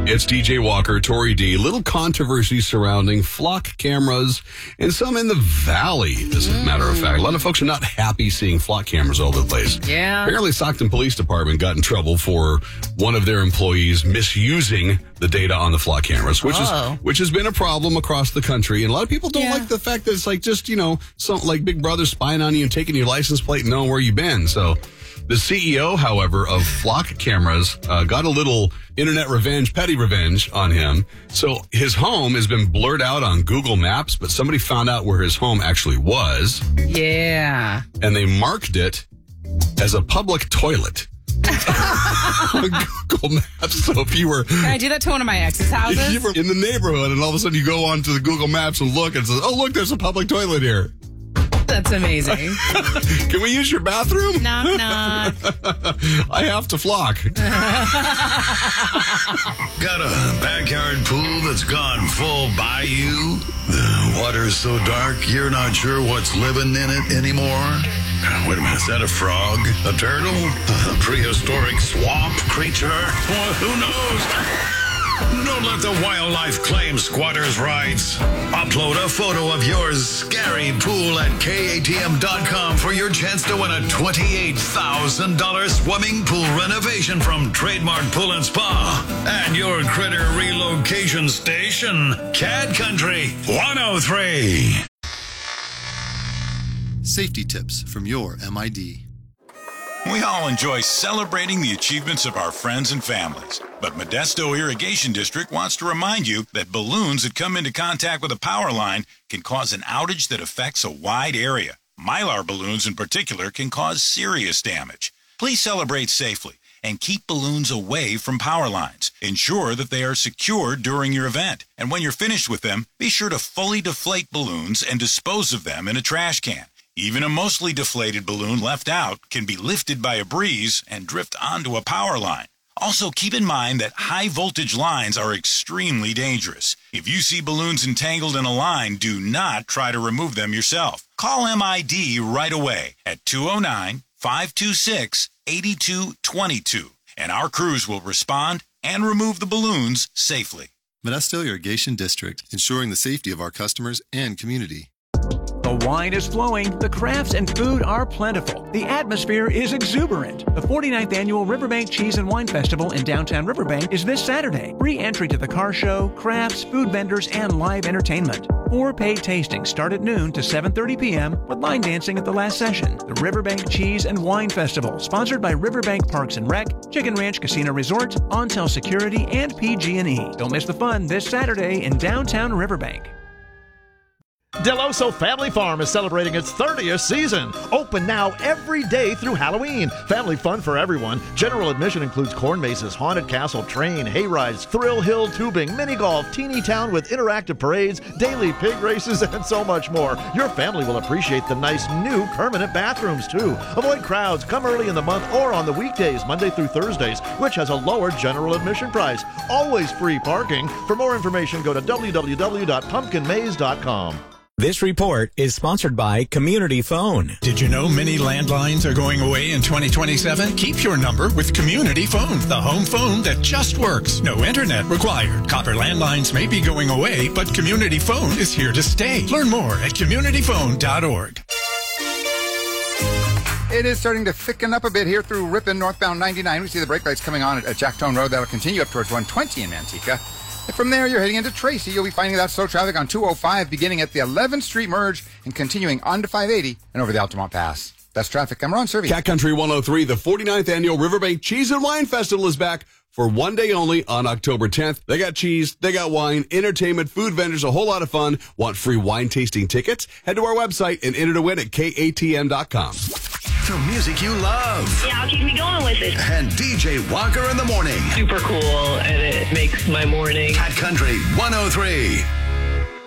It's DJ Walker, Tori D. Little controversy surrounding flock cameras and some in the valley, as a matter of fact. A lot of folks are not happy seeing flock cameras all over the place. Yeah. Apparently, Stockton Police Department got in trouble for one of their employees misusing the data on the flock cameras, which has been a problem across the country. And a lot of people don't like the fact that it's like just, something like Big Brother spying on you and taking your license plate and knowing where you've been. So the CEO, however, of flock cameras got a little internet revenge, petty revenge on him. So his home has been blurred out on Google Maps, but somebody found out where his home actually was. Yeah. And they marked it as a public toilet. On Google Maps. So if you were... Can I do that to one of my ex's houses? If you were in the neighborhood and all of a sudden you go onto the Google Maps and look and it says, oh, look, there's a public toilet here. That's amazing. Can we use your bathroom? Knock, knock. I have to flock. Got a backyard pool that's gone full bayou? The water's so dark you're not sure what's living in it anymore? Wait a minute, is that a frog? A turtle? A prehistoric swamp creature? Well, who knows? Don't let the wildlife claim squatters' rights. Upload a photo of your scary pool at KATM.com for your chance to win a $28,000 swimming pool renovation from Trademark Pool and Spa and your critter relocation station, Cat Country 103. Safety tips from your MID. We all enjoy celebrating the achievements of our friends and families, but Modesto Irrigation District wants to remind you that balloons that come into contact with a power line can cause an outage that affects a wide area. Mylar balloons in particular can cause serious damage. Please celebrate safely and keep balloons away from power lines. Ensure that they are secured during your event, and when you're finished with them, be sure to fully deflate balloons and dispose of them in a trash can. Even a mostly deflated balloon left out can be lifted by a breeze and drift onto a power line. Also, keep in mind that high-voltage lines are extremely dangerous. If you see balloons entangled in a line, do not try to remove them yourself. Call MID right away at 209-526-8222, and our crews will respond and remove the balloons safely. Modesto Irrigation District, ensuring the safety of our customers and community. The wine is flowing, the crafts and food are plentiful, the atmosphere is exuberant. The 49th Annual Riverbank Cheese and Wine Festival in downtown Riverbank is this Saturday. Free entry to the car show, crafts, food vendors, and live entertainment. 4 paid tastings start at noon to 7:30 p.m. with line dancing at the last session. The Riverbank Cheese and Wine Festival, sponsored by Riverbank Parks and Rec, Chicken Ranch Casino Resort, Ontel Security, and PG&E. Don't miss the fun this Saturday in downtown Riverbank. Deloso Family Farm is celebrating its 30th season. Open now every day through Halloween. Family fun for everyone. General admission includes corn mazes, haunted castle, train, hay rides, thrill hill tubing, mini golf, teeny town with interactive parades, daily pig races, and so much more. Your family will appreciate the nice new permanent bathrooms too. Avoid crowds. Come early in the month or on the weekdays, Monday through Thursdays, which has a lower general admission price. Always free parking. For more information, go to www.pumpkinmaze.com. This report is sponsored by Community Phone. Did you know many landlines are going away in 2027? Keep your number with Community Phone, the home phone that just works. No internet required. Copper landlines may be going away, but Community Phone is here to stay. Learn more at communityphone.org. It is starting to thicken up a bit here through Ripon, northbound 99. We see the brake lights coming on at Jacktone Road. That'll continue up towards 120 in Manteca. And from there, you're heading into Tracy. You'll be finding that slow traffic on 205 beginning at the 11th Street merge and continuing on to 580 and over the Altamont Pass. That's traffic. I'm Ron Servi. Cat Country 103, the 49th Annual Riverbank Cheese and Wine Festival is back for one day only on October 10th. They got cheese, they got wine, entertainment, food vendors, a whole lot of fun. Want free wine tasting tickets? Head to our website and enter to win at KATM.com. The music you love. Yeah, I'll keep me going with it. And DJ Walker in the morning. Super cool, and it makes my morning. Cat Country 103.